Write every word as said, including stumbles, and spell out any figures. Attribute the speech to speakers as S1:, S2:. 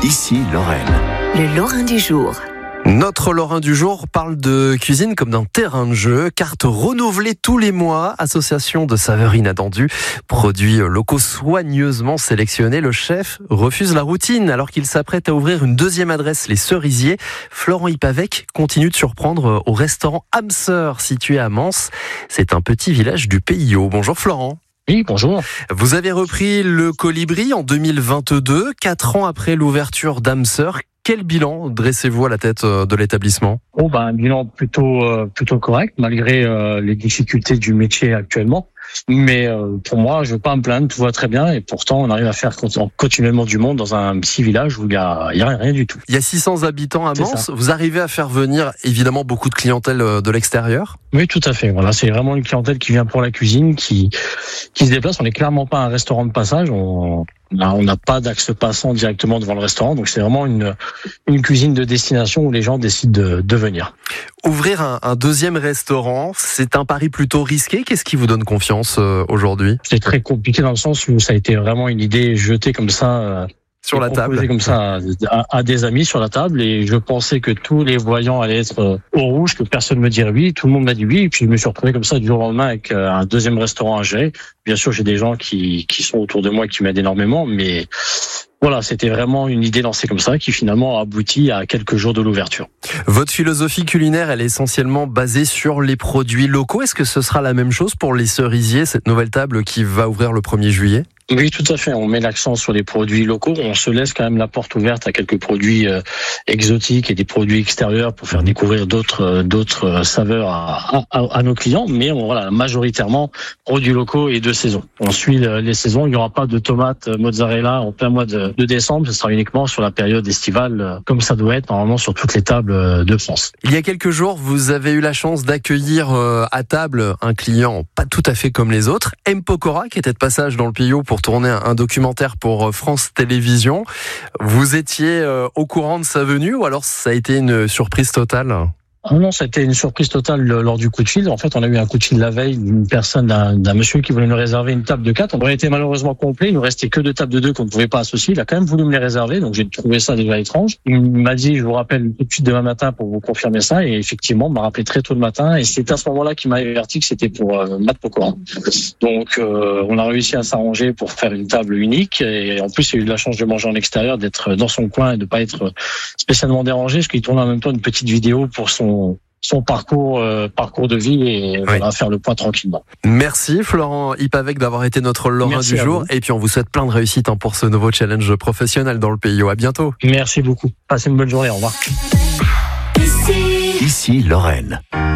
S1: Ici Lorraine.
S2: Le Lorrain du jour.
S3: Notre Lorrain du jour parle de cuisine comme d'un terrain de jeu. Carte renouvelée tous les mois, association de saveurs inattendues, produits locaux soigneusement sélectionnés. Le chef refuse la routine alors qu'il s'apprête à ouvrir une deuxième adresse, les Cerisiers. Florent Ipavec continue de surprendre au restaurant Hamster situé à Mans. C'est un petit village du Pays Haut. Bonjour Florent.
S4: Oui, bonjour.
S3: Vous avez repris le Colibri en deux mille vingt-deux, quatre ans après l'ouverture d'Hamster. Quel bilan dressez-vous à la tête de l'établissement ?
S4: Oh ben, un bilan plutôt euh, plutôt correct malgré euh, les difficultés du métier actuellement. Mais euh, pour moi, je ne veux pas me plaindre, tout va très bien et pourtant on arrive à faire continuellement du monde dans un petit village où il y a, il y a rien du tout.
S3: Il y a six cents habitants à Mans. Vous arrivez à faire venir évidemment beaucoup de clientèle de l'extérieur ?
S4: Oui, tout à fait. Voilà, c'est vraiment une clientèle qui vient pour la cuisine, qui qui se déplace. On n'est clairement pas un restaurant de passage. On on n'a pas d'axe passant directement devant le restaurant, donc c'est vraiment une une cuisine de destination où les gens décident de, de venir.
S3: Ouvrir un, un deuxième restaurant, c'est un pari plutôt risqué. Qu'est-ce qui vous donne confiance euh, aujourd'hui ?
S4: C'est très compliqué dans le sens où ça a été vraiment une idée jetée comme ça. Euh,
S3: sur la table,
S4: comme ça à, à des amis sur la table, et je pensais que tous les voyants allaient être au rouge, que personne me dirait oui, tout le monde m'a dit oui, et puis je me suis retrouvé comme ça du jour au lendemain avec un deuxième restaurant à gérer. Bien sûr, j'ai des gens qui qui sont autour de moi qui m'aident énormément, mais voilà, c'était vraiment une idée lancée comme ça qui finalement a abouti à quelques jours de l'ouverture.
S3: Votre philosophie culinaire, elle est essentiellement basée sur les produits locaux. Est-ce que ce sera la même chose pour les Cerisiers, cette nouvelle table qui va ouvrir le premier juillet ?
S4: Oui, tout à fait. On met l'accent sur les produits locaux. On se laisse quand même la porte ouverte à quelques produits euh, exotiques et des produits extérieurs pour faire découvrir d'autres euh, d'autres saveurs à, à, à nos clients. Mais on, voilà, majoritairement produits locaux et de saison. On suit le, les saisons. Il n'y aura pas de tomates mozzarella en plein mois de, de décembre. Ce sera uniquement sur la période estivale, euh, comme ça doit être normalement sur toutes les tables de France.
S3: Il y a quelques jours, vous avez eu la chance d'accueillir euh, à table un client pas tout à fait comme les autres, M. Pokora, qui était de passage dans le Pays Haut pour tourner un documentaire pour France Télévisions. Vous étiez euh, au courant de sa venue ou alors ça a été une surprise totale ?
S4: Ah non, c'était une surprise totale lors du coup de fil. En fait, on a eu un coup de fil la veille d'une personne, d'un, d'un monsieur qui voulait nous réserver une table de quatre. On aurait été malheureusement complet. Il nous restait que deux tables de deux qu'on ne pouvait pas associer. Il a quand même voulu me les réserver, donc j'ai trouvé ça déjà étrange. Il m'a dit, je vous rappelle tout de suite demain matin pour vous confirmer ça. Et effectivement, il m'a rappelé très tôt le matin. Et c'est à ce moment-là qu'il m'a averti que c'était pour euh, Matt Pokora. Donc, euh, on a réussi à s'arranger pour faire une table unique. Et en plus, il a eu de la chance de manger en extérieur, d'être dans son coin et de pas être spécialement dérangé, parce qu'il tournait en même temps une petite vidéo pour son son parcours euh, parcours de vie et oui. Voilà, faire le point tranquillement.
S3: Merci Florent Ipavec d'avoir été notre Lorrain du jour et puis on vous souhaite plein de réussite hein, pour ce nouveau challenge professionnel dans le Pays Haut. À bientôt.
S4: Merci beaucoup. Passez une bonne journée. Au revoir.
S1: Ici Lorraine.